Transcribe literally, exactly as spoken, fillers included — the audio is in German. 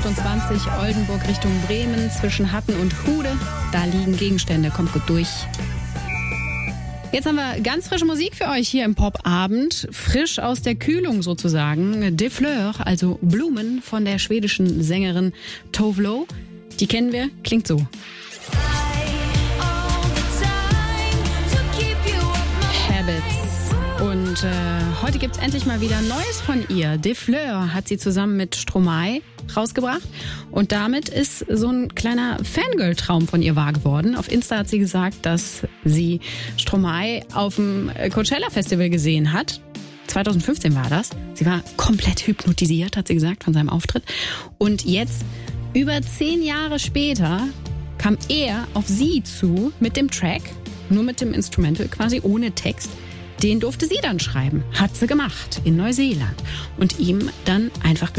achtundzwanzig Oldenburg Richtung Bremen zwischen Hatten und Hude. Da liegen Gegenstände, kommt gut durch. Jetzt haben wir ganz frische Musik für euch hier im Popabend. Frisch aus der Kühlung sozusagen. Des Fleurs, also Blumen von der schwedischen Sängerin Tove Lo. Die kennen wir, klingt so. Und äh, heute gibt's endlich mal wieder Neues von ihr. Des Fleurs hat sie zusammen mit Stromae rausgebracht. Und damit ist so ein kleiner Fangirl-Traum von ihr wahr geworden. Auf Insta hat sie gesagt, dass sie Stromae auf dem Coachella-Festival gesehen hat. zwanzig fünfzehn war das. Sie war komplett hypnotisiert, hat sie gesagt, von seinem Auftritt. Und jetzt, über zehn Jahre später, kam er auf sie zu mit dem Track, nur mit dem Instrumental quasi, ohne Text. Den durfte sie dann schreiben. Hat sie gemacht in Neuseeland. Und ihm dann einfach